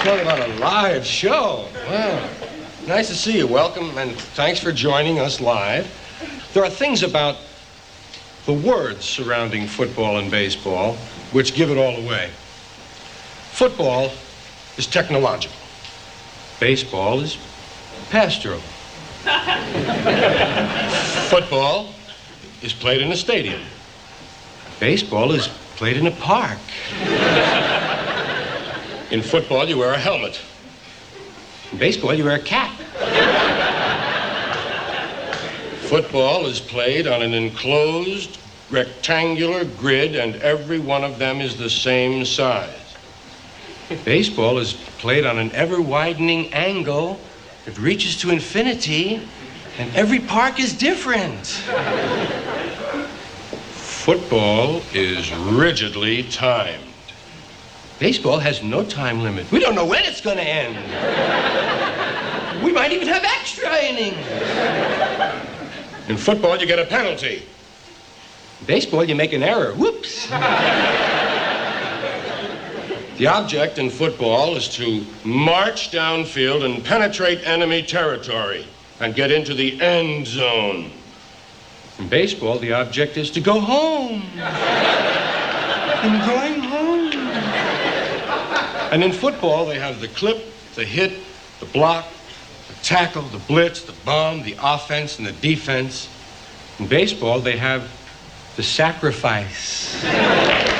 Talk about a live show. Wow. Nice to see you. Welcome, and thanks for joining us live. There are things about the words surrounding football and baseball which give it all away. Football is technological. Baseball is pastoral. Football is played in a stadium. Baseball is played in a park. In football, you wear a helmet. In baseball, you wear a cap. Football is played on an enclosed, rectangular grid, and every one of them is the same size. Baseball is played on an ever-widening angle that reaches to infinity, and every park is different. Football is rigidly timed. Baseball has no time limit. We don't know when it's going to end. We might even have extra innings. In football, you get a penalty. In baseball, you make an error. Whoops. The object in football is to march downfield and penetrate enemy territory and get into the end zone. In baseball, the object is to go home. I'm going home. And in football, they have the clip, the hit, the block, the tackle, the blitz, the bomb, the offense, and the defense. In baseball, they have the sacrifice.